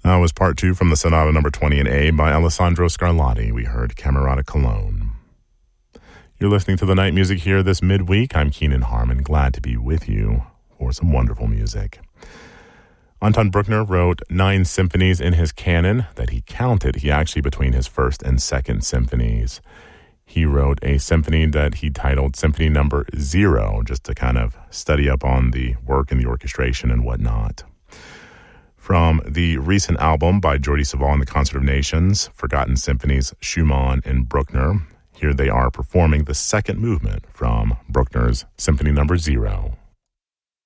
That was part 2 from the Sonata number 20 in A by Alessandro Scarlatti. We heard Camerata Cologne. You're listening to the night music here this midweek. I'm Keenan Harmon, glad to be with you for some wonderful music. Anton Bruckner wrote 9 symphonies in his canon that he counted. He actually, between his first and second symphonies, he wrote a symphony that he titled Symphony Number 0, just to kind of study up on the work and the orchestration and whatnot. From the recent album by Jordi Savall and the Concert of Nations, Forgotten Symphonies, Schumann and Bruckner, here they are performing the second movement from Bruckner's Symphony Number 0.